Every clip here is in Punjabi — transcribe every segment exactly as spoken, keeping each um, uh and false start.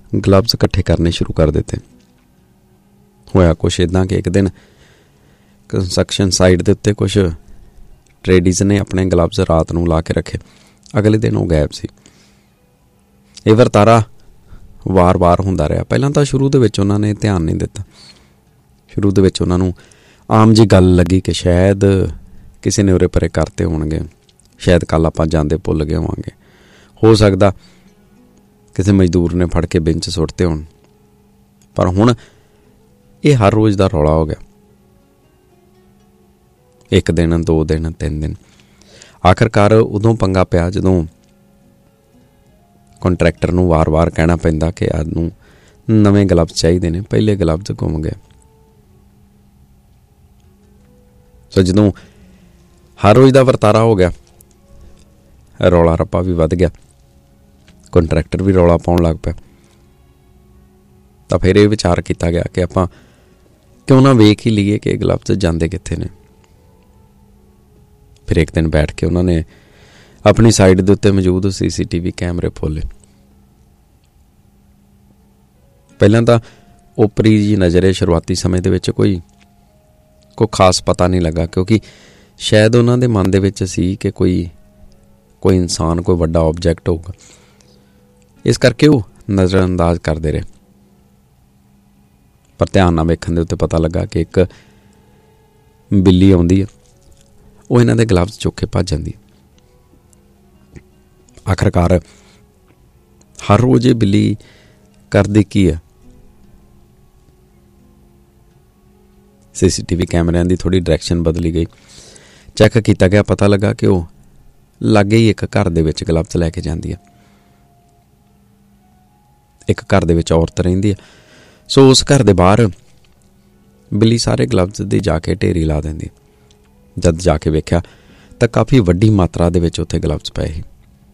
ਗਲਵਜ਼ ਇਕੱਠੇ ਕਰਨੇ ਸ਼ੁਰੂ ਕਰ ਦਿੱਤੇ। ਹੋਇਆ ਕੁਛ ਇੱਦਾਂ ਕਿ ਇੱਕ ਦਿਨ ਕੰਸਟਰਕਸ਼ਨ ਸਾਈਟ ਦੇ ਉੱਤੇ ਕੁਛ ਟਰੇਡੀਜ਼ ਨੇ ਆਪਣੇ ਗਲਵਜ਼ ਰਾਤ ਨੂੰ ਲਾ ਕੇ ਰੱਖੇ। ਅਗਲੇ ਦਿਨ ਉਹ ਗਾਇਬ ਸੀ। ਇਹ ਵਰਤਾਰਾ ਵਾਰ-ਵਾਰ ਹੁੰਦਾ ਰਿਹਾ। ਪਹਿਲਾਂ ਤਾਂ ਸ਼ੁਰੂ ਦੇ ਵਿੱਚ ਉਹਨਾਂ ਨੇ ਧਿਆਨ ਨਹੀਂ ਦਿੱਤਾ। ਸ਼ੁਰੂ ਦੇ ਵਿੱਚ ਉਹਨਾਂ ਨੂੰ ਆਮ ਜੀ ਗੱਲ ਲੱਗੀ ਕਿ ਸ਼ਾਇਦ ਕਿਸੇ ਨੇ ਉਰੇ ਪਰੇ ਕਰਤੇ ਹੋਣਗੇ, ਸ਼ਾਇਦ ਕੱਲ੍ਹ ਆਪਾਂ ਜਾਂਦੇ ਭੁੱਲ ਗਏ ਹੋਵਾਂਗੇ, ਹੋ ਸਕਦਾ ਕਿਸੇ ਮਜ਼ਦੂਰ ਨੇ ਫੜ ਕੇ ਬਿੰਚ ਸੁੱਟਤੇ ਹੋਣ। ਪਰ ਹੁਣ ਇਹ ਹਰ ਰੋਜ਼ ਦਾ ਰੌਲਾ ਹੋ ਗਿਆ। ਇੱਕ ਦਿਨ, ਦੋ ਦਿਨ, ਤਿੰਨ ਦਿਨ, ਆਖਰਕਾਰ ਉਦੋਂ ਪੰਗਾ ਪਿਆ ਜਦੋਂ ਕੰਟਰੈਕਟਰ ਨੂੰ ਵਾਰ-ਵਾਰ ਕਹਿਣਾ ਪੈਂਦਾ ਕਿ ਸਾਨੂੰ ਨਵੇਂ ਗਲਵਜ਼ ਚਾਹੀਦੇ ਨੇ, ਪਹਿਲੇ ਗਲਵਜ਼ ਗੁੰਮ ਗਏ। ਸੋ ਜਦੋਂ ਹਰ ਰੋਜ਼ ਦਾ ਵਰਤਾਰਾ ਹੋ ਗਿਆ, ਰੌਲਾ ਰੱਪਾ ਵੀ ਵੱਧ ਗਿਆ, ਕੰਟਰੈਕਟਰ ਵੀ ਰੌਲਾ ਪਾਉਣ ਲੱਗ ਪਿਆ। ਤਾਂ ਫਿਰ ਇਹ ਵਿਚਾਰ ਕੀਤਾ ਗਿਆ ਕਿ ਆਪਾਂ ਕਿਉਂ ਨਾ ਵੇਖ ਹੀ ਲਈਏ ਕਿ ਗਲਵਜ਼ ਜਾਂਦੇ ਕਿੱਥੇ ਨੇ। ਫਿਰ ਇੱਕ ਦਿਨ ਬੈਠ ਕੇ ਉਹਨਾਂ ਨੇ ਆਪਣੀ ਸਾਈਡ ਦੇ ਉੱਤੇ ਮੌਜੂਦ ਸੀ ਸੀ ਟੀ ਵੀ ਕੈਮਰੇ ਖੋਲ੍ਹੇ। ਪਹਿਲਾਂ ਤਾਂ ਓਪਰੀ ਜੀ ਨਜ਼ਰੇ ਸ਼ੁਰੂਆਤੀ ਸਮੇਂ ਦੇ ਵਿੱਚ ਕੋਈ ਕੋਈ ਖਾਸ ਪਤਾ ਨਹੀਂ ਲੱਗਾ, ਕਿਉਂਕਿ ਸ਼ਾਇਦ ਉਹਨਾਂ ਦੇ ਮਨ ਦੇ ਵਿੱਚ ਸੀ ਕਿ ਕੋਈ ਕੋਈ ਇਨਸਾਨ, ਕੋਈ ਵੱਡਾ ਆਬਜੈਕਟ ਹੋਊਗਾ। ਇਸ ਕਰਕੇ ਉਹ ਨਜ਼ਰ ਅੰਦਾਜ਼ ਕਰਦੇ ਰਹੇ। ਪਰ ਧਿਆਨ ਨਾਲ ਵੇਖਣ ਦੇ ਉੱਤੇ ਪਤਾ ਲੱਗਾ ਕਿ ਇੱਕ ਬਿੱਲੀ ਆਉਂਦੀ ਹੈ, ਉਹ ਇਹਨਾਂ ਦੇ ਗਲਵਜ਼ ਚੁੱਕ ਕੇ ਭੱਜ ਜਾਂਦੀ। ਆਖਰਕਾਰ ਹਰ ਰੋਜ਼ ਇਹ ਬਿੱਲੀ ਕਰਦੀ ਕੀ ਹੈ? ਸੀ ਸੀ ਟੀ ਵੀ ਕੈਮਰਿਆਂ ਦੀ ਥੋੜ੍ਹੀ ਡਾਇਰੈਕਸ਼ਨ ਬਦਲੀ ਗਈ, ਚੈੱਕ ਕੀਤਾ ਗਿਆ, ਪਤਾ ਲੱਗਾ ਕਿ ਉਹ ਲਾਗੇ ਹੀ ਇੱਕ ਘਰ ਦੇ ਵਿੱਚ ਗਲਵਜ਼ ਲੈ ਕੇ ਜਾਂਦੀ ਹੈ। ਇੱਕ ਘਰ ਦੇ ਵਿੱਚ ਔਰਤ ਰਹਿੰਦੀ ਹੈ। ਸੋ ਉਸ ਘਰ ਦੇ ਬਾਹਰ ਬਿੱਲੀ ਸਾਰੇ ਗਲਵਜ਼ ਦੀ ਜਾ ਕੇ ਢੇਰੀ ਲਾ ਦਿੰਦੀ। ਜਦ ਜਾ ਕੇ ਵੇਖਿਆ ਤਾਂ ਕਾਫੀ ਵੱਡੀ ਮਾਤਰਾ ਦੇ ਵਿੱਚ ਉੱਥੇ ਗਲਵਜ਼ ਪਏ ਸੀ।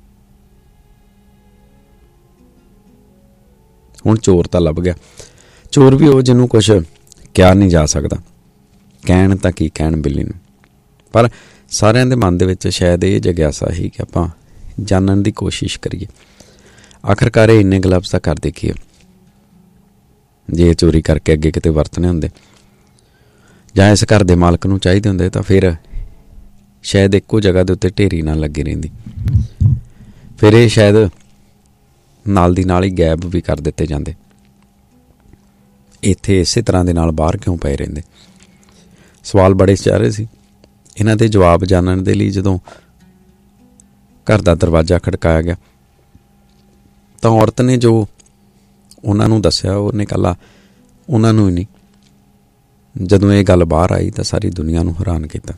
ਹੁਣ ਚੋਰ ਤਾਂ ਲੱਭ ਗਿਆ। ਚੋਰ ਵੀ ਉਹ ਜਿਹਨੂੰ ਕੁਛ ਕਿਹਾ ਨਹੀਂ ਜਾ ਸਕਦਾ। ਕਹਿਣ ਤਾਂ ਕੀ ਕਹਿਣ ਬਿੱਲੀ ਨੂੰ, ਪਰ ਸਾਰਿਆਂ ਦੇ ਮਨ ਦੇ ਵਿੱਚ ਸ਼ਾਇਦ ਇਹ ਜਗਿਆਸਾ ਸੀ ਕਿ ਆਪਾਂ ਜਾਣਨ ਦੀ ਕੋਸ਼ਿਸ਼ ਕਰੀਏ ਆਖਰਕਾਰ ਇਹ ਇੰਨੇ ਗਲਵਜ਼ ਤਾਂ ਕਰ ਦੇਖੀਏ। ਜੇ ਚੋਰੀ ਕਰਕੇ ਅੱਗੇ ਕਿਤੇ ਵਰਤਣੇ ਹੁੰਦੇ ਜਾਂ ਇਸ ਘਰ ਦੇ ਮਾਲਕ ਨੂੰ ਚਾਹੀਦੇ ਹੁੰਦੇ ਤਾਂ ਫਿਰ ਸ਼ਾਇਦ ਇੱਕੋ ਜਗ੍ਹਾ ਦੇ ਉੱਤੇ ਢੇਰੀ ਨਾਲ ਲੱਗੀ ਰਹਿੰਦੀ। ਫਿਰ ਇਹ ਸ਼ਾਇਦ ਨਾਲ ਦੀ ਨਾਲ ਹੀ ਗਾਇਬ ਵੀ ਕਰ ਦਿੱਤੇ ਜਾਂਦੇ। ਇੱਥੇ ਇਸੇ ਤਰ੍ਹਾਂ ਦੇ ਨਾਲ ਬਾਹਰ ਕਿਉਂ ਪਏ ਰਹਿੰਦੇ? ਸਵਾਲ ਬੜੇ ਚਾਰੇ ਸੀ। ਇਹਨਾਂ ਦੇ ਜਵਾਬ ਜਾਣਨ ਦੇ ਲਈ ਜਦੋਂ ਘਰ ਦਾ ਦਰਵਾਜ਼ਾ ਖੜਕਾਇਆ ਗਿਆ ਤਾਂ ਔਰਤ ਨੇ ਜੋ ਉਹਨਾਂ ਨੂੰ ਦੱਸਿਆ ਉਹਨੇ ਇਕੱਲਾ ਉਹਨਾਂ ਨੂੰ ਹੀ ਨਹੀਂ, ਜਦੋਂ ਇਹ ਗੱਲ ਬਾਹਰ ਆਈ ਤਾਂ ਸਾਰੀ ਦੁਨੀਆ ਨੂੰ ਹੈਰਾਨ ਕੀਤਾ।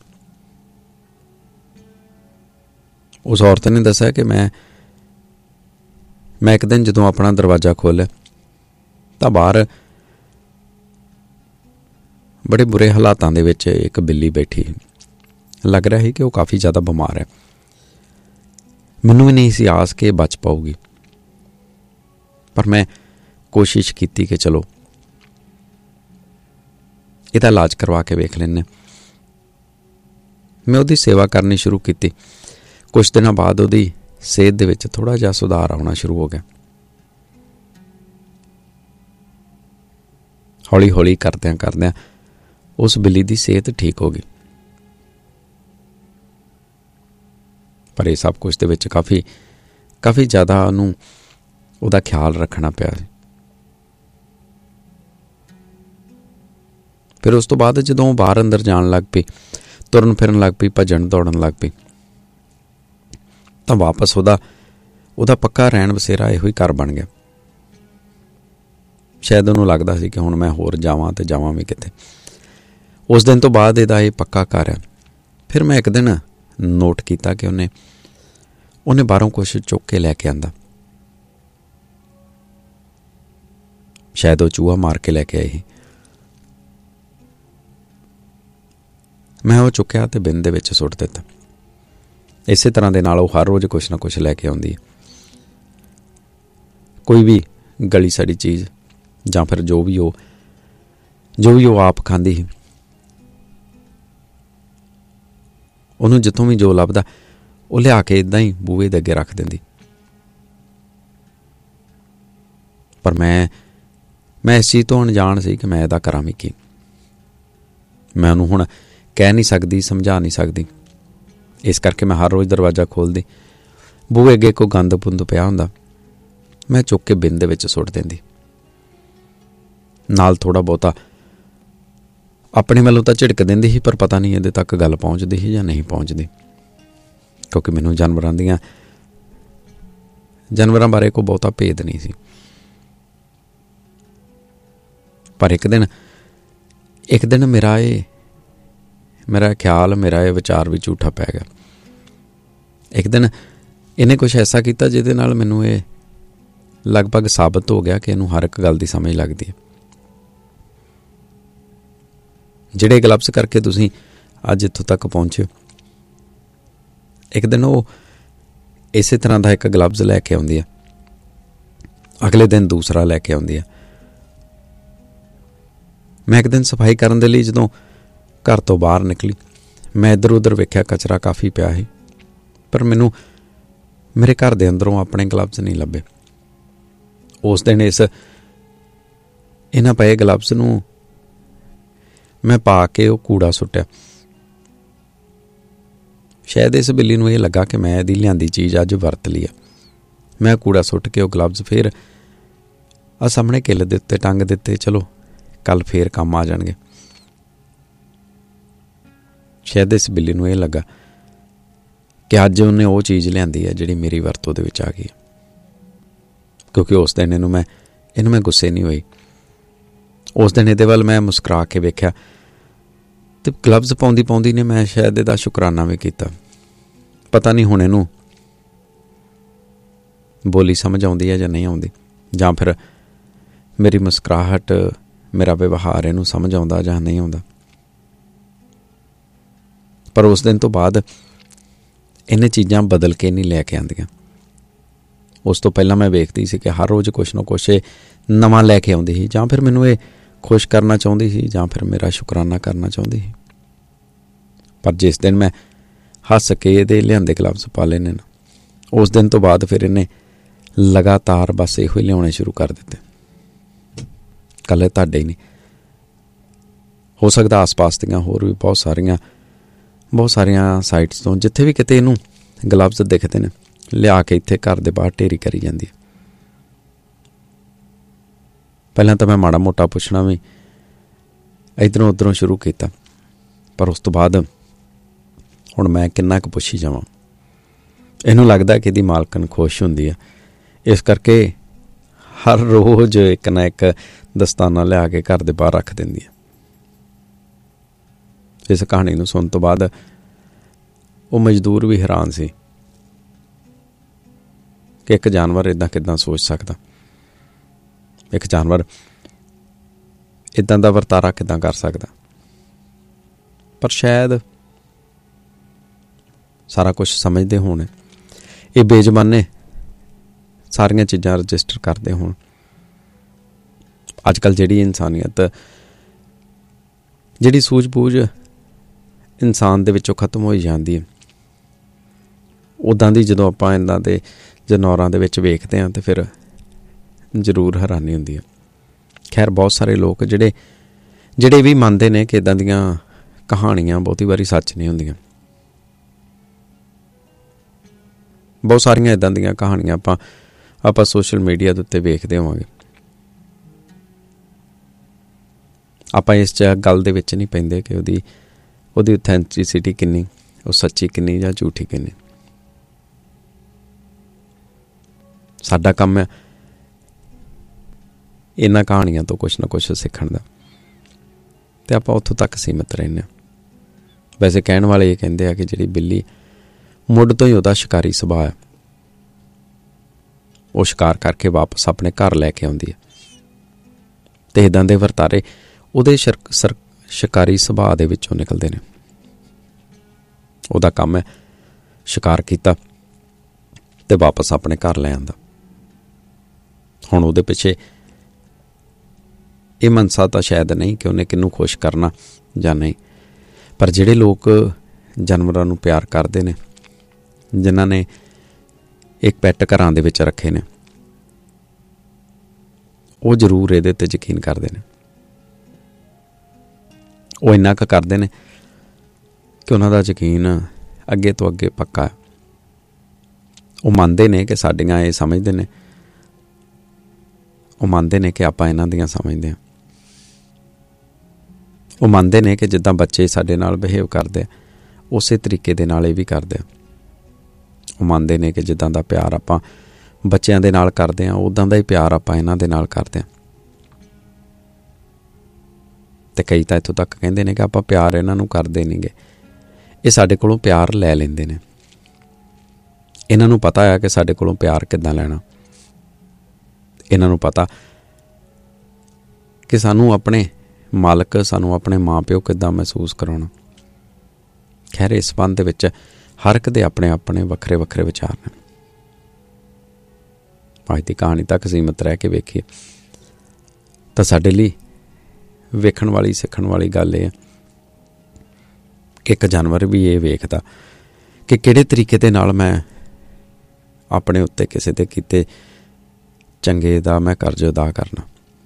ਉਸ ਔਰਤ ਨੇ ਦੱਸਿਆ ਕਿ ਮੈਂ ਮੈਂ ਇੱਕ ਦਿਨ ਜਦੋਂ ਆਪਣਾ ਦਰਵਾਜ਼ਾ ਖੋਲ੍ਹਿਆ ਤਾਂ ਬਾਹਰ ਬੜੇ ਬੁਰੇ ਹਾਲਾਤਾਂ ਦੇ ਵਿੱਚ ਇੱਕ ਬਿੱਲੀ ਬੈਠੀ। ਲੱਗ ਰਿਹਾ ਸੀ ਕਿ ਉਹ ਕਾਫੀ ਜ਼ਿਆਦਾ ਬਿਮਾਰ ਹੈ। ਮੈਨੂੰ ਵੀ ਨਹੀਂ ਸੀ ਆਸ ਕਿ ਬਚ ਪਾਊਗੀ, ਪਰ ਮੈਂ ਕੋਸ਼ਿਸ਼ ਕੀਤੀ ਕਿ ਚਲੋ ਇਹਦਾ ਇਲਾਜ ਕਰਵਾ ਕੇ ਵੇਖ ਲੈਂਦੇ। ਮੈਂ ਉਹਦੀ ਸੇਵਾ ਕਰਨੀ ਸ਼ੁਰੂ ਕੀਤੀ। ਕੁਛ ਦਿਨਾਂ ਬਾਅਦ ਉਹਦੀ ਸਿਹਤ ਦੇ ਵਿੱਚ ਥੋੜ੍ਹਾ ਜਿਹਾ ਸੁਧਾਰ ਆਉਣਾ ਸ਼ੁਰੂ ਹੋ ਗਿਆ। ਹੌਲੀ ਹੌਲੀ ਕਰਦਿਆਂ ਕਰਦਿਆਂ ਉਸ ਬਿੱਲੀ ਦੀ ਸਿਹਤ ਠੀਕ ਹੋ ਗਈ। ਪਰ ਇਹ ਸਭ ਕੁਛ ਦੇ ਵਿੱਚ ਕਾਫੀ ਕਾਫੀ ਜ਼ਿਆਦਾ ਉਹਨੂੰ ਉਹਦਾ ਖਿਆਲ ਰੱਖਣਾ ਪਿਆ। ਫਿਰ ਉਸ ਤੋਂ ਬਾਅਦ ਜਦੋਂ ਉਹ ਬਾਹਰ ਅੰਦਰ ਜਾਣ ਲੱਗ ਪਈ, ਤੁਰਨ ਫਿਰਨ ਲੱਗ ਪਈ, ਭੱਜਣ ਦੌੜਨ ਲੱਗ ਪਈ, ਤਾਂ ਵਾਪਸ ਉਹਦਾ ਉਹਦਾ ਪੱਕਾ ਰਹਿਣ ਬਸੇਰਾ ਇਹੋ ਹੀ ਘਰ ਬਣ ਗਿਆ। ਸ਼ਾਇਦ ਉਹਨੂੰ ਲੱਗਦਾ ਸੀ ਕਿ ਹੁਣ ਮੈਂ ਹੋਰ ਜਾਵਾਂ ਤੇ ਜਾਵਾਂ ਵੀ ਕਿਤੇ। ਉਸ ਦਿਨ ਤੋਂ ਬਾਅਦ ਇਹਦਾ ਇਹ ਪੱਕਾ ਘਰ ਹੈ। ਫਿਰ ਮੈਂ ਇੱਕ ਦਿਨ ਨੋਟ ਕੀਤਾ ਕਿ ਉਹਨੇ ਉਹਨੇ ਬਾਹਰੋਂ ਕੁਛ ਚੁੱਕ ਕੇ ਲੈ ਕੇ ਆਂਦਾ। ਸ਼ਾਇਦ ਉਹ ਚੂਹਾ ਮਾਰ ਕੇ ਲੈ ਕੇ ਆਈ। ਮੈਂ ਉਹ ਚੁੱਕਿਆ ਤੇ ਬਿੰਨ ਦੇ ਵਿੱਚ ਸੁੱਟ ਦਿੱਤਾ। ਇਸੇ ਤਰ੍ਹਾਂ ਦੇ ਨਾਲ ਉਹ ਹਰ ਰੋਜ਼ ਕੁਛ ਨਾ ਕੁਛ ਲੈ ਕੇ ਆਉਂਦੀ ਹੈ। ਕੋਈ ਵੀ ਗਲੀ ਸੜੀ ਚੀਜ਼ ਜਾਂ ਫਿਰ ਜੋ ਵੀ ਉਹ ਜੋ ਵੀ ਉਹ ਆਪ ਖਾਂਦੀ ਸੀ, ਉਹਨੂੰ ਜਿੱਥੋਂ ਵੀ ਜੋ ਲੱਭਦਾ ਉਹ ਲਿਆ ਕੇ ਇੱਦਾਂ ਹੀ ਬੂਹੇ ਦੇ ਅੱਗੇ ਰੱਖ ਦਿੰਦੀ। ਪਰ ਮੈਂ ਮੈਂ ਇਸ ਚੀਜ਼ ਤੋਂ ਅਣਜਾਣ ਸੀ ਕਿ ਮੈਂ ਇਹਦਾ ਕਰਾਂ ਵੀ ਕੀ। ਮੈਂ ਉਹਨੂੰ ਹੁਣ ਕਹਿ ਨਹੀਂ ਸਕਦੀ, ਸਮਝਾ ਨਹੀਂ ਸਕਦੀ। ਇਸ ਕਰਕੇ ਮੈਂ ਹਰ ਰੋਜ਼ ਦਰਵਾਜ਼ਾ ਖੋਲ੍ਹਦੀ, ਬੂਹੇ ਅੱਗੇ ਕੋਈ ਗੰਦ ਪੁੰਦ ਪਿਆ ਹੁੰਦਾ ਮੈਂ ਚੁੱਕ ਕੇ ਬਿਨ ਦੇ ਵਿੱਚ ਸੁੱਟ ਦਿੰਦੀ। ਨਾਲ ਥੋੜ੍ਹਾ ਬਹੁਤਾ ਆਪਣੇ ਵੱਲੋਂ ਤਾਂ ਝਿੜਕ ਦਿੰਦੀ ਸੀ, ਪਰ ਪਤਾ ਨਹੀਂ ਇਹਦੇ ਤੱਕ ਗੱਲ ਪਹੁੰਚਦੀ ਸੀ ਜਾਂ ਨਹੀਂ ਪਹੁੰਚਦੀ, ਕਿਉਂਕਿ ਮੈਨੂੰ ਜਾਨਵਰਾਂ ਦੀਆਂ ਜਾਨਵਰਾਂ ਬਾਰੇ ਕੋਈ ਬਹੁਤਾ ਭੇਦ ਨਹੀਂ ਸੀ। ਪਰ ਇੱਕ ਦਿਨ ਇੱਕ ਦਿਨ ਮੇਰਾ ਇਹ ਮੇਰਾ ਖਿਆਲ ਮੇਰਾ ਇਹ ਵਿਚਾਰ ਵੀ ਝੂਠਾ ਪੈ ਗਿਆ। ਇੱਕ ਦਿਨ ਇਹਨੇ ਕੁਛ ਐਸਾ ਕੀਤਾ ਜਿਹਦੇ ਨਾਲ ਮੈਨੂੰ ਇਹ ਲਗਭਗ ਸਾਬਤ ਹੋ ਗਿਆ ਕਿ ਇਹਨੂੰ ਹਰ ਇੱਕ ਗੱਲ ਦੀ ਸਮਝ ਲੱਗਦੀ ਹੈ। ਜਿਹੜੇ ਗਲਵਸ ਕਰਕੇ ਤੁਸੀਂ ਅੱਜ ਇੱਥੋਂ ਤੱਕ ਪਹੁੰਚੇ ਹੋ, ਇੱਕ ਦਿਨ ਉਹ ਇਸੇ ਤਰ੍ਹਾਂ ਦਾ ਇੱਕ ਗਲਵਸ ਲੈ ਕੇ ਆਉਂਦੀ ਆ, ਅਗਲੇ ਦਿਨ ਦੂਸਰਾ ਲੈ ਕੇ ਆਉਂਦੀ ਆ। ਮੈਂ ਇੱਕ ਦਿਨ ਸਫਾਈ ਕਰਨ ਦੇ ਲਈ ਜਦੋਂ ਘਰ ਤੋਂ ਬਾਹਰ ਨਿਕਲੀ, ਮੈਂ ਇੱਧਰ ਉੱਧਰ ਵੇਖਿਆ, ਕਚਰਾ ਕਾਫੀ ਪਿਆ ਸੀ, ਪਰ ਮੈਨੂੰ ਮੇਰੇ ਘਰ ਦੇ ਅੰਦਰੋਂ ਆਪਣੇ ਗਲਵਸ ਨਹੀਂ ਲੱਭੇ। ਉਸ ਦਿਨ ਇਸ ਇਹਨਾਂ ਪਏ ਗਲਵਸ ਨੂੰ ਮੈਂ ਪਾ ਕੇ ਉਹ ਕੂੜਾ ਸੁੱਟਿਆ। ਸ਼ਾਇਦ ਇਸ ਬਿੱਲੀ ਨੂੰ ਇਹ ਲੱਗਾ ਕਿ ਮੈਂ ਇਹਦੀ ਲਿਆਂਦੀ ਚੀਜ਼ ਅੱਜ ਵਰਤ ਲਈ ਆ। ਮੈਂ ਕੂੜਾ ਸੁੱਟ ਕੇ ਉਹ ਗਲਵਸ ਫਿਰ ਆ ਸਾਹਮਣੇ ਕਿੱਲ ਦੇ ਉੱਤੇ ਟੰਗ ਦਿੱਤੇ। ਚਲੋ ਕੱਲ ਫੇਰ ਕੰਮ ਆ ਜਾਣਗੇ। ਸ਼ਾਇਦ ਇਸ ਬਿੱਲੀ ਨੂੰ ਇਹ ਲੱਗਾ ਕਿ ਅੱਜ ਉਹਨੇ ਉਹ ਚੀਜ਼ ਲਿਆਂਦੀ ਹੈ ਜਿਹੜੀ ਮੇਰੀ ਵਰਤੋਂ ਦੇ ਵਿੱਚ ਆ ਗਈ, ਕਿਉਂਕਿ ਉਸ ਦਿਨ ਇਹਨੂੰ ਮੈਂ ਇਹਨੂੰ ਮੈਂ ਗੁੱਸੇ ਨਹੀਂ ਹੋਈ। ਉਸ ਦਿਨ ਇਹਦੇ ਵੱਲ ਮੈਂ ਮੁਸਕਰਾ ਕੇ ਵੇਖਿਆ ਤੇ ਗਲਵਸ ਪਾਉਂਦੀ ਪਾਉਂਦੀ ਨੇ ਮੈਂ ਸ਼ਾਇਦ ਇਹਦਾ ਸ਼ੁਕਰਾਨਾ ਵੀ ਕੀਤਾ। ਪਤਾ ਨਹੀਂ ਹੁਣ ਇਹਨੂੰ ਬੋਲੀ ਸਮਝ ਆਉਂਦੀ ਹੈ ਜਾਂ ਨਹੀਂ ਆਉਂਦੀ, ਜਾਂ ਫਿਰ ਮੇਰੀ ਮੁਸਕਰਾਹਟ, ਮੇਰਾ ਵਿਵਹਾਰ ਇਹਨੂੰ ਸਮਝ ਆਉਂਦਾ ਜਾਂ ਨਹੀਂ ਆਉਂਦਾ। ਪਰ ਉਸ ਦਿਨ ਤੋਂ ਬਾਅਦ ਇਹਨੇ ਚੀਜ਼ਾਂ ਬਦਲ ਕੇ ਨਹੀਂ ਲੈ ਕੇ ਆਉਂਦੀਆਂ। ਉਸ ਤੋਂ ਪਹਿਲਾਂ ਮੈਂ ਵੇਖਦੀ ਸੀ ਕਿ ਹਰ ਰੋਜ਼ ਕੁਛ ਨਾ ਕੁਛ ਨਵਾਂ ਲੈ ਕੇ ਆਉਂਦੀ ਸੀ, ਜਾਂ ਫਿਰ ਮੈਨੂੰ ਇਹ ਖੁਸ਼ ਕਰਨਾ ਚਾਹੁੰਦੀ ਸੀ, ਜਾਂ ਫਿਰ ਮੇਰਾ ਸ਼ੁਕਰਾਨਾ ਕਰਨਾ ਚਾਹੁੰਦੀ ਸੀ। ਪਰ ਜਿਸ ਦਿਨ ਮੈਂ ਹੱਸ ਕੇ ਇਹਦੇ ਲਿਆਂਦੇ ਗਲਵਸ ਪਾ ਲੈਣੇ ਨਾ, ਉਸ ਦਿਨ ਤੋਂ ਬਾਅਦ ਫਿਰ ਇਹਨੇ ਲਗਾਤਾਰ ਬਸ ਇਹੋ ਹੀ ਲਿਆਉਣੇ ਸ਼ੁਰੂ ਕਰ ਦਿੱਤੇ। ਇਕੱਲੇ ਤੁਹਾਡੇ ਹੀ ਨਹੀਂ, ਹੋ ਸਕਦਾ ਆਸ ਪਾਸ ਦੀਆਂ ਹੋਰ ਵੀ ਬਹੁਤ ਸਾਰੀਆਂ ਬਹੁਤ ਸਾਰੀਆਂ ਸਾਈਟਸ ਤੋਂ, ਜਿੱਥੇ ਵੀ ਕਿਤੇ ਇਹਨੂੰ ਗਲਵਸ ਦਿਖਦੇ ਨੇ, ਲਿਆ ਕੇ ਇੱਥੇ ਘਰ ਦੇ ਬਾਹਰ ਢੇਰੀ ਕਰੀ ਜਾਂਦੀ ਹੈ। ਪਹਿਲਾਂ ਤਾਂ ਮੈਂ ਮਾੜਾ ਮੋਟਾ ਪੁੱਛਣਾ ਵੀ ਇੱਧਰੋਂ ਉੱਧਰੋਂ ਸ਼ੁਰੂ ਕੀਤਾ, ਪਰ ਉਸ ਤੋਂ ਬਾਅਦ ਹੁਣ ਮੈਂ ਕਿੰਨਾ ਕੁ ਪੁੱਛੀ ਜਾਵਾਂ। ਇਹਨੂੰ ਲੱਗਦਾ ਕਿ ਇਹਦੀ ਮਾਲਕਣ ਖੁਸ਼ ਹੁੰਦੀ ਆ, ਇਸ ਕਰਕੇ ਹਰ ਰੋਜ਼ ਇੱਕ ਨਾ ਇੱਕ ਦਸਤਾਨਾ ਲਿਆ ਕੇ ਘਰ ਦੇ ਬਾਹਰ ਰੱਖ ਦਿੰਦੀ ਹੈ। ਇਸ ਕਹਾਣੀ ਨੂੰ ਸੁਣਨ ਤੋਂ ਬਾਅਦ ਉਹ ਮਜ਼ਦੂਰ ਵੀ ਹੈਰਾਨ ਸੀ ਕਿ ਇੱਕ ਜਾਨਵਰ ਇੱਦਾਂ ਕਿੱਦਾਂ ਸੋਚ ਸਕਦਾ, ਇੱਕ ਜਾਨਵਰ ਇੱਦਾਂ ਦਾ ਵਰਤਾਰਾ ਕਿੱਦਾਂ ਕਰ ਸਕਦਾ। ਪਰ ਸ਼ਾਇਦ ਸਾਰਾ ਕੁਝ ਸਮਝਦੇ ਹੋਣ, ਇਹ ਬੇਜ਼ੁਬਾਨੇ ਸਾਰੀਆਂ ਚੀਜ਼ਾਂ ਰਜਿਸਟਰ ਕਰਦੇ ਹੋਣ। ਅੱਜ ਕੱਲ੍ਹ ਜਿਹੜੀ ਇਨਸਾਨੀਅਤ, ਜਿਹੜੀ ਸੂਝ ਬੂਝ ਇਨਸਾਨ ਦੇ ਵਿੱਚੋਂ ਖਤਮ ਹੋਈ ਜਾਂਦੀ ਹੈ, ਉੱਦਾਂ ਦੀ ਜਦੋਂ ਆਪਾਂ ਇਹਨਾਂ ਦੇ ਜਨੌਰਾਂ ਦੇ ਵਿੱਚ ਵੇਖਦੇ ਹਾਂ ਤਾਂ ਫਿਰ ਜ਼ਰੂਰ ਹੈਰਾਨੀ ਹੁੰਦੀ ਹੈ। ਖੈਰ, ਬਹੁਤ ਸਾਰੇ ਲੋਕ ਜਿਹੜੇ ਜਿਹੜੇ ਵੀ ਮੰਨਦੇ ਨੇ ਕਿ ਇੱਦਾਂ ਦੀਆਂ ਕਹਾਣੀਆਂ ਬਹੁਤੀ ਵਾਰੀ ਸੱਚ ਨਹੀਂ ਹੁੰਦੀਆਂ। ਬਹੁਤ ਸਾਰੀਆਂ ਇੱਦਾਂ ਦੀਆਂ ਕਹਾਣੀਆਂ ਆਪਾਂ ਆਪਾਂ ਸੋਸ਼ਲ ਮੀਡੀਆ ਦੇ ਉੱਤੇ ਵੇਖਦੇ ਹੋਵਾਂਗੇ। ਆਪਾਂ ਇਸ 'ਚ ਗੱਲ ਦੇ ਵਿੱਚ ਨਹੀਂ ਪੈਂਦੇ ਕਿ ਉਹਦੀ ਉਹਦੀ ਔਥੈਂਟਿਸਿਟੀ ਕਿੰਨੀ, ਉਹ ਸੱਚੀ ਕਿੰਨੀ ਜਾਂ ਝੂਠੀ ਕਿੰਨੀ। ਸਾਡਾ ਕੰਮ ਹੈ ਇਹਨਾਂ ਕਹਾਣੀਆਂ ਤੋਂ ਕੁਛ ਨਾ ਕੁਛ ਸਿੱਖਣ ਦਾ, ਅਤੇ ਆਪਾਂ ਉੱਥੋਂ ਤੱਕ ਸੀਮਿਤ ਰਹਿੰਦੇ ਹਾਂ। ਵੈਸੇ ਕਹਿਣ ਵਾਲੇ ਇਹ ਕਹਿੰਦੇ ਆ ਕਿ ਜਿਹੜੀ ਬਿੱਲੀ ਮੁੱਢ ਤੋਂ ਹੀ ਉਹਦਾ ਸ਼ਿਕਾਰੀ ਸੁਭਾਅ ਹੈ, ਉਹ ਸ਼ਿਕਾਰ ਕਰਕੇ ਵਾਪਸ ਆਪਣੇ ਘਰ ਲੈ ਕੇ ਆਉਂਦੀ ਹੈ, ਅਤੇ ਇੱਦਾਂ ਦੇ ਵਰਤਾਰੇ ਉਹਦੇ ਸ਼ਰ ਸਰ ਸ਼ਿਕਾਰੀ ਸੁਭਾਅ ਦੇ ਵਿੱਚੋਂ ਨਿਕਲਦੇ ਨੇ। ਉਹਦਾ ਕੰਮ ਹੈ ਸ਼ਿਕਾਰ ਕੀਤਾ ਅਤੇ ਵਾਪਸ ਆਪਣੇ ਘਰ ਲੈ ਆਉਂਦਾ। ਹੁਣ ਉਹਦੇ ਪਿੱਛੇ ਇਹ ਮਨਸਾ ਤਾਂ ਸ਼ਾਇਦ ਨਹੀਂ ਕਿ ਉਹਨੇ ਕਿਹਨੂੰ ਖੁਸ਼ ਕਰਨਾ ਜਾਂ ਨਹੀਂ, ਪਰ ਜਿਹੜੇ ਲੋਕ ਜਾਨਵਰਾਂ ਨੂੰ ਪਿਆਰ ਕਰਦੇ ਨੇ, ਜਿਨ੍ਹਾਂ ਨੇ ਇੱਕ ਪੈਟ ਘਰਾਂ ਦੇ ਵਿੱਚ ਰੱਖੇ ਨੇ, ਉਹ ਜ਼ਰੂਰ ਇਹਦੇ ਉੱਤੇ ਯਕੀਨ ਕਰਦੇ ਨੇ। ਉਹ ਇੰਨਾ ਕੁ ਕਰਦੇ ਨੇ ਕਿ ਉਹਨਾਂ ਦਾ ਯਕੀਨ ਅੱਗੇ ਤੋਂ ਅੱਗੇ ਪੱਕਾ ਹੈ। ਉਹ ਮੰਨਦੇ ਨੇ ਕਿ ਸਾਡੀਆਂ ਇਹ ਸਮਝਦੇ ਨੇ, ਉਹ ਮੰਨਦੇ ਨੇ ਕਿ ਆਪਾਂ ਇਹਨਾਂ ਦੀਆਂ ਸਮਝਦੇ ਹਾਂ। ਉਹ ਮੰਨਦੇ ਨੇ ਕਿ ਜਿੱਦਾਂ ਬੱਚੇ ਸਾਡੇ ਨਾਲ ਬਿਹੇਵ ਕਰਦੇ ਆ ਉਸੇ ਤਰੀਕੇ ਦੇ ਨਾਲ ਇਹ ਵੀ ਕਰਦੇ ਆ। ਉਹ ਮੰਨਦੇ ਨੇ ਕਿ ਜਿੱਦਾਂ ਦਾ ਪਿਆਰ ਆਪਾਂ ਬੱਚਿਆਂ ਦੇ ਨਾਲ ਕਰਦੇ ਹਾਂ ਉੱਦਾਂ ਦਾ ਹੀ ਪਿਆਰ ਆਪਾਂ ਇਹਨਾਂ ਦੇ ਨਾਲ ਕਰਦੇ ਹਾਂ। ਅਤੇ ਕਈ ਤਾਂ ਇੱਥੋਂ ਤੱਕ ਕਹਿੰਦੇ ਨੇ ਕਿ ਆਪਾਂ ਪਿਆਰ ਇਹਨਾਂ ਨੂੰ ਕਰਦੇ ਨਹੀਂ ਗੇ, ਇਹ ਸਾਡੇ ਕੋਲੋਂ ਪਿਆਰ ਲੈ ਲੈਂਦੇ ਨੇ। ਇਹਨਾਂ ਨੂੰ ਪਤਾ ਆ ਕਿ ਸਾਡੇ ਕੋਲੋਂ ਪਿਆਰ ਕਿੱਦਾਂ ਲੈਣਾ। ਇਹਨਾਂ ਨੂੰ ਪਤਾ ਕਿ ਸਾਨੂੰ ਆਪਣੇ ਮਾਲਕ, ਸਾਨੂੰ ਆਪਣੇ ਮਾਂ ਪਿਓ ਕਿੱਦਾਂ ਮਹਿਸੂਸ ਕਰਾਉਣਾ। ਖੈਰ, ਇਸ ਸੰਬੰਧ ਦੇ ਵਿੱਚ ਹਰ ਇੱਕ ਦੇ ਆਪਣੇ ਆਪਣੇ ਵੱਖਰੇ ਵੱਖਰੇ ਵਿਚਾਰ ਨੇ। ਅੱਜ ਦੀ ਕਹਾਣੀ ਤੱਕ ਸੀਮਤ ਰਹਿ ਕੇ ਵੇਖੀਏ ਤਾਂ ਸਾਡੇ ਲਈ ਵੇਖਣ ਵਾਲੀ ਸਿੱਖਣ ਵਾਲੀ ਗੱਲ ਇਹ ਹੈ ਕਿ ਇੱਕ ਜਾਨਵਰ ਵੀ ਇਹ ਵੇਖਦਾ ਕਿ ਕਿਹੜੇ ਤਰੀਕੇ ਦੇ ਨਾਲ ਮੈਂ ਆਪਣੇ ਉੱਤੇ ਕਿਸੇ ਦੇ ਕੀਤੇ ਚੰਗੇ ਦਾ ਮੈਂ ਕਰਜ਼ ਅਦਾ ਕਰਨਾ।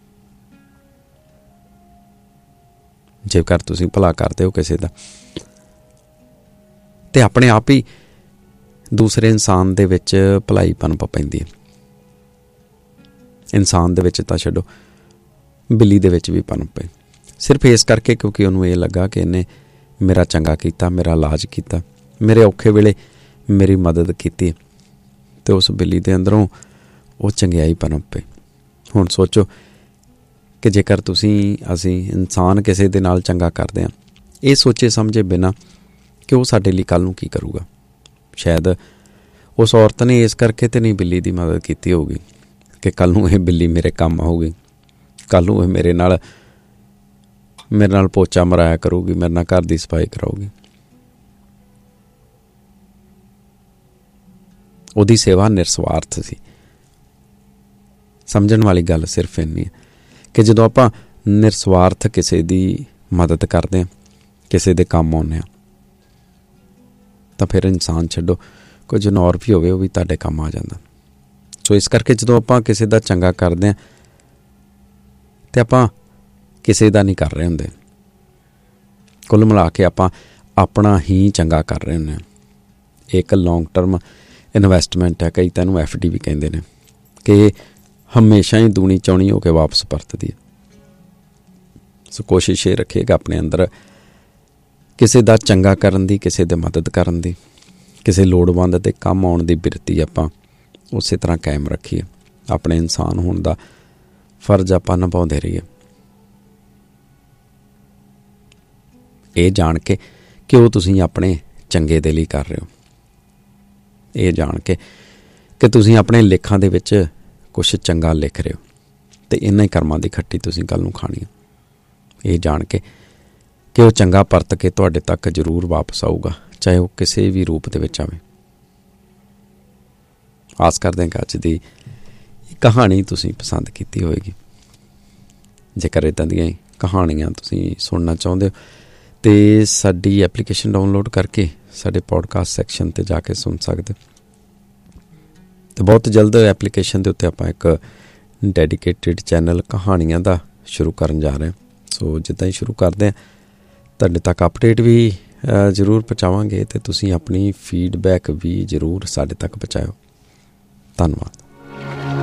ਜੇਕਰ ਤੁਸੀਂ ਭਲਾ ਕਰਦੇ ਹੋ ਕਿਸੇ ਦਾ ਤੇ ਆਪਣੇ ਆਪ ਹੀ ਦੂਸਰੇ ਇਨਸਾਨ ਦੇ ਵਿੱਚ ਭਲਾਈ ਪਨਪ ਪੈਂਦੀ ਹੈ। ਇਨਸਾਨ ਦੇ ਵਿੱਚ ਤਾਂ ਛੱਡੋ, ਬਿੱਲੀ ਦੇ ਵਿੱਚ ਵੀ ਪਨਪ ਪਈ, ਸਿਰਫ ਇਸ ਕਰਕੇ ਕਿਉਂਕਿ ਉਹਨੂੰ ਇਹ ਲੱਗਾ ਕਿ ਇਹਨੇ ਮੇਰਾ ਚੰਗਾ ਕੀਤਾ, ਮੇਰਾ ਇਲਾਜ ਕੀਤਾ, ਮੇਰੇ ਔਖੇ ਵੇਲੇ ਮੇਰੀ ਮਦਦ ਕੀਤੀ, ਅਤੇ ਉਸ ਬਿੱਲੀ ਦੇ ਅੰਦਰੋਂ ਉਹ ਚੰਗਿਆਈ ਪਨਪ ਪਈ। ਹੁਣ ਸੋਚੋ ਕਿ ਜੇਕਰ ਤੁਸੀਂ ਅਸੀਂ ਇਨਸਾਨ ਕਿਸੇ ਦੇ ਨਾਲ ਚੰਗਾ ਕਰਦੇ ਹਾਂ, ਇਹ ਸੋਚੇ ਸਮਝੇ ਬਿਨਾਂ ਕਿ ਉਹ ਸਾਡੇ ਲਈ ਕੱਲ੍ਹ ਨੂੰ ਕੀ ਕਰੂਗਾ। ਸ਼ਾਇਦ ਉਸ ਔਰਤ ਨੇ ਇਸ ਕਰਕੇ ਤਾਂ ਨਹੀਂ ਬਿੱਲੀ ਦੀ ਮਦਦ ਕੀਤੀ ਹੋਊਗੀ ਕਿ ਕੱਲ੍ਹ ਨੂੰ ਇਹ ਬਿੱਲੀ ਮੇਰੇ ਕੰਮ ਆਊਗੀ, ਕੱਲ੍ਹ ਨੂੰ ਇਹ ਮੇਰੇ ਨਾਲ ਮੇਰੇ ਨਾਲ ਪੋਚਾ ਮਰਾਇਆ ਕਰੂਗੀ, ਮੇਰੇ ਨਾਲ ਘਰ ਦੀ ਸਫਾਈ ਕਰਾਊਗੀ। ਉਹਦੀ ਸੇਵਾ ਨਿਰਸਵਾਰਥ ਸੀ। ਸਮਝਣ ਵਾਲੀ ਗੱਲ ਸਿਰਫ ਇੰਨੀ ਹੈ ਕਿ ਜਦੋਂ ਆਪਾਂ ਨਿਰਸਵਾਰਥ ਕਿਸੇ ਦੀ ਮਦਦ ਕਰਦੇ ਹਾਂ, ਕਿਸੇ ਦੇ ਕੰਮ ਆਉਂਦੇ ਹਾਂ, ਤਾਂ ਫਿਰ ਇਨਸਾਨ ਛੱਡੋ, ਕੋਈ ਜਨੌਰ ਵੀ ਹੋਵੇ ਉਹ ਵੀ ਤੁਹਾਡੇ ਕੰਮ ਆ ਜਾਂਦਾ। ਸੋ ਇਸ ਕਰਕੇ ਜਦੋਂ ਆਪਾਂ ਕਿਸੇ ਦਾ ਚੰਗਾ ਕਰਦੇ ਹਾਂ ਅਤੇ ਆਪਾਂ ਕਿਸੇ ਦਾ ਨਹੀਂ ਕਰ ਰਹੇ ਹੁੰਦੇ, ਕੁੱਲ ਮਿਲਾ ਕੇ ਆਪਾਂ ਆਪਣਾ ਹੀ ਚੰਗਾ ਕਰ ਰਹੇ ਹੁੰਦੇ ਹਾਂ। ਇੱਕ ਲੌਂਗ ਟਰਮ ਇਨਵੈਸਟਮੈਂਟ ਹੈ, ਕਈ ਤਾਂ ਇਹਨੂੰ ਐਫ ਡੀ ਵੀ ਕਹਿੰਦੇ ਨੇ, ਕਿ ਹਮੇਸ਼ਾ ਹੀ ਦੂਣੀ ਚੌਣੀ ਹੋ ਕੇ ਵਾਪਸ ਪਰਤਦੀ ਹੈ। ਸੋ ਕੋਸ਼ਿਸ਼ ਇਹ ਰੱਖੀਏਗਾ ਆਪਣੇ ਅੰਦਰ ਕਿਸੇ ਦਾ ਚੰਗਾ ਕਰਨ ਦੀ, ਕਿਸੇ ਦੀ ਮਦਦ ਕਰਨ ਦੀ, ਕਿਸੇ ਲੋੜਵੰਦ ਦੇ ਕੰਮ ਆਉਣ ਦੀ ਬਿਰਤੀ ਆਪਾਂ ਉਸੇ ਤਰ੍ਹਾਂ ਕਾਇਮ ਰੱਖੀਏ। ਆਪਣੇ ਇਨਸਾਨ ਹੋਣ ਦਾ ਫਰਜ਼ ਆਪਾਂ ਨਿਭਾਉਂਦੇ ਰਹੀਏ, ਇਹ ਜਾਣ ਕੇ ਕਿ ਉਹ ਤੁਸੀਂ ਆਪਣੇ ਚੰਗੇ ਦੇ ਲਈ ਕਰ ਰਹੇ ਹੋ, ਇਹ ਜਾਣ ਕੇ ਕਿ ਤੁਸੀਂ ਆਪਣੇ ਲੇਖਾਂ ਦੇ ਵਿੱਚ ਕੁਛ ਚੰਗਾ ਲਿਖ ਰਹੇ ਹੋ ਅਤੇ ਇਹਨਾਂ ਹੀ ਕਰਮਾਂ ਦੀ ਖੱਟੀ ਤੁਸੀਂ ਕੱਲ੍ਹ ਨੂੰ ਖਾਣੀ ਹੈ। ਇਹ ਜਾਣ ਕੇ ਕਿ ਉਹ ਚੰਗਾ ਪਰਤ ਕੇ ਤੁਹਾਡੇ ਤੱਕ ਜ਼ਰੂਰ ਵਾਪਸ ਆਊਗਾ, ਚਾਹੇ ਉਹ ਕਿਸੇ ਵੀ ਰੂਪ ਦੇ ਵਿੱਚ ਆਵੇ। ਆਸ ਕਰਦੇ ਹਾਂ ਕਿ ਅੱਜ ਦੀ ਕਹਾਣੀ ਤੁਸੀਂ ਪਸੰਦ ਕੀਤੀ ਹੋਏਗੀ। ਜੇਕਰ ਇੱਦਾਂ ਦੀਆਂ ਹੀ ਕਹਾਣੀਆਂ ਤੁਸੀਂ ਸੁਣਨਾ ਚਾਹੁੰਦੇ ਹੋ ਅਤੇ ਸਾਡੀ ਐਪਲੀਕੇਸ਼ਨ ਡਾਊਨਲੋਡ ਕਰਕੇ ਸਾਡੇ ਪੋਡਕਾਸਟ ਸੈਕਸ਼ਨ 'ਤੇ ਜਾ ਕੇ ਸੁਣ ਸਕਦੇ। ਅਤੇ ਬਹੁਤ ਜਲਦ ਐਪਲੀਕੇਸ਼ਨ ਦੇ ਉੱਤੇ ਆਪਾਂ ਇੱਕ ਡੈਡੀਕੇਟਿਡ ਚੈਨਲ ਕਹਾਣੀਆਂ ਦਾ ਸ਼ੁਰੂ ਕਰਨ ਜਾ ਰਹੇ ਹਾਂ। ਸੋ ਜਿੱਦਾਂ ਹੀ ਸ਼ੁਰੂ ਕਰਦੇ ਹਾਂ ਤੁਹਾਡੇ ਤੱਕ ਅਪਡੇਟ ਵੀ ਜ਼ਰੂਰ ਪਹੁੰਚਾਵਾਂਗੇ ਅਤੇ ਤੁਸੀਂ ਆਪਣੀ ਫੀਡਬੈਕ ਵੀ ਜ਼ਰੂਰ ਸਾਡੇ ਤੱਕ ਪਹੁੰਚਾਇਓ। ਧੰਨਵਾਦ।